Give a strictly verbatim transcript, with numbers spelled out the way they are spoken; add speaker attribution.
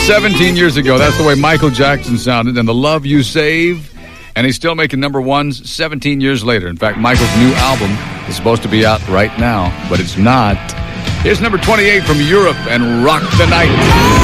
Speaker 1: seventeen years ago, that's the way Michael Jackson sounded, and The Love You Save, and he's still making number ones seventeen years later. In fact, Michael's new album is supposed to be out right now, but it's not. Here's number twenty-eight from Europe and Rock the Night.